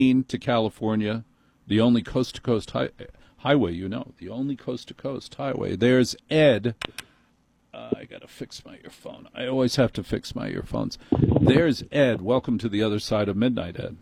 to California, the only coast-to-coast highway, the only coast-to-coast highway. There's Ed. I got to fix my earphone. I always have to fix my earphones. There's Ed. Welcome to the other side of midnight, Ed.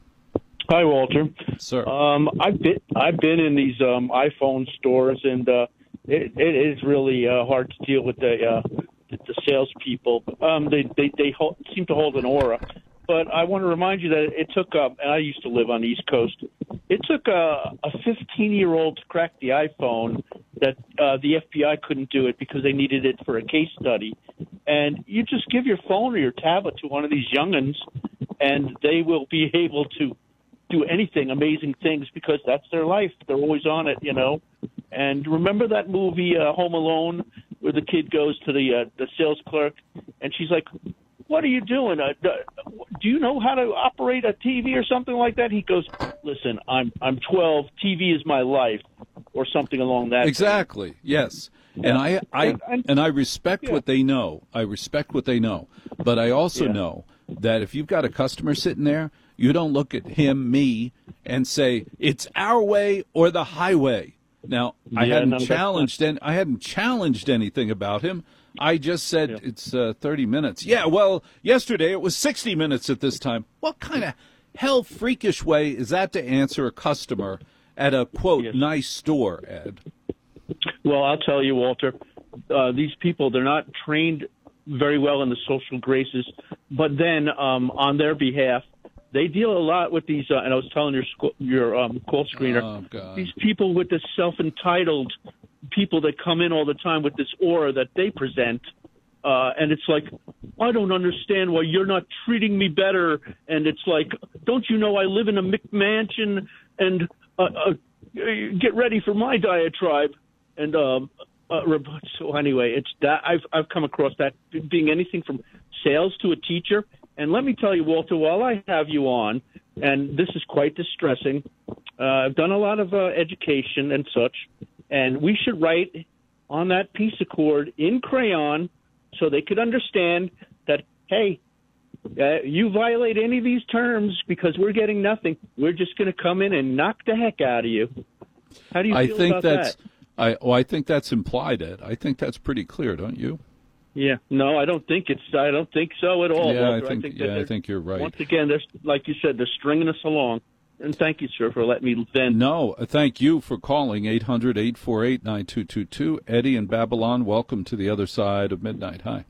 Hi, Walter. Sir. I've been in these iPhone stores, and it is really hard to deal with the salespeople. They seem to hold an aura. But I want to remind you that it took, and I used to live on the East Coast, it took a 15-year-old to crack the iPhone that the FBI couldn't do it because they needed it for a case study. And you just give your phone or your tablet to one of these young'uns, and they will be able to do anything, amazing things, because that's their life. They're always on it, And remember that movie, Home Alone, where the kid goes to the sales clerk, and she's like, "What are you doing? Do you know how to operate a TV or something like that?" He goes, "Listen, I'm 12. TV is my life," or something along that. Exactly. Line. Yes. Yeah. And I respect what they know. I respect what they know. But I also know that if you've got a customer sitting there, you don't look at him, me, and say it's our way or the highway. Now, I hadn't challenged anything about him. I just said it's 30 minutes. Yeah, well, yesterday it was 60 minutes at this time. What kind of hell freakish way is that to answer a customer at a, quote, nice store, Ed? Well, I'll tell you, Walter, these people, they're not trained very well in the social graces. But then on their behalf, they deal a lot with these, and I was telling your call screener, these people with this self-entitled people that come in all the time with this aura that they present, and it's like, I don't understand why you're not treating me better, and it's like, don't you know I live in a McMansion, and get ready for my diatribe, and so anyway, it's that I've come across that being anything from sales to a teacher. And let me tell you, Walter, while I have you on, and this is quite distressing, I've done a lot of education and such, and we should write on that piece of cord in crayon so they could understand that, hey, you violate any of these terms because we're getting nothing. We're just going to come in and knock the heck out of you. How do you feel about that? I think that's implied, Ed. I think that's pretty clear, don't you? Yeah, no, I don't think so at all. Yeah, Walter. I think you're right. Once again, like you said, they're stringing us along. And thank you, sir, for letting me vent. No, thank you for calling 800-848-9222. Eddie in Babylon, welcome to the other side of midnight. Hi.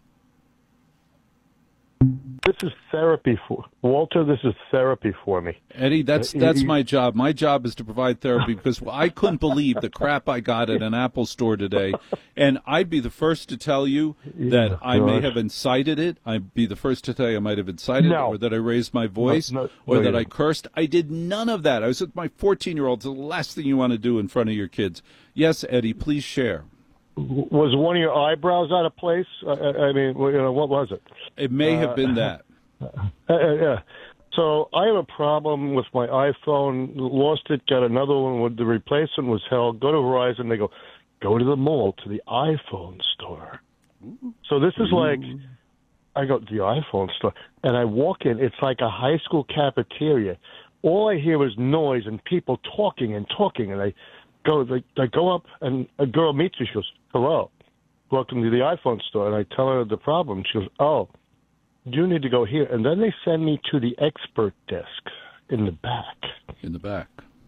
This is therapy for Walter. This is therapy for me. Eddie, that's my job. My job is to provide therapy because I couldn't believe the crap I got at an Apple store today. And I'd be the first to tell you that I may have incited it. I'd be the first to tell you I might have incited it, or that I raised my voice, or that I cursed. I did none of that. I was with my 14-year-old. It's the last thing you want to do in front of your kids. Yes, Eddie, please share. Was one of your eyebrows out of place? I mean, what was it? It may have been that. Yeah. So I have a problem with my iPhone. Lost it, got another one. When the replacement was held, go to Verizon. They go to the mall, to the iPhone store. So this is like, I go to the iPhone store, and I walk in. It's like a high school cafeteria. All I hear is noise and people talking, and I go up, and a girl meets me. She goes, "Hello, welcome to the iPhone store." And I tell her the problem. She goes, "Oh, you need to go here." And then they send me to the expert desk in the back. In the back.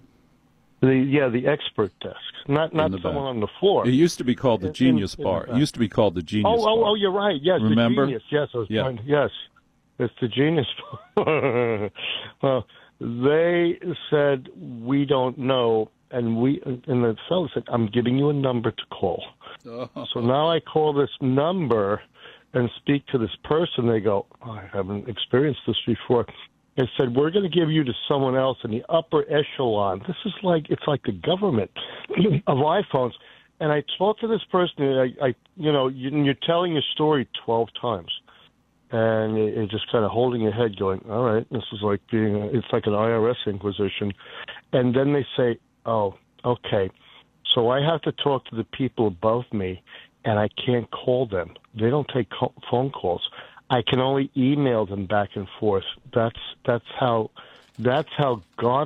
The expert desk, not someone on the floor. It used to be called the Genius Bar. It used to be called the Genius Bar. Oh, you're right. Yes, remember? The Genius. Yes, yes, it's the Genius Bar. Well, they said we don't know. And the fellow said, "I'm giving you a number to call." Oh. So now I call this number and speak to this person. They go, "I haven't experienced this before." They said, "We're going to give you to someone else in the upper echelon." This is it's like the government of iPhones. And I talked to this person. You're telling your story 12 times. And you're just kind of holding your head going, all right, this is like it's like an IRS inquisition. And then they say, "Oh, okay. So I have to talk to the people above me, and I can't call them. They don't take phone calls. I can only email them back and forth." That's how That's how God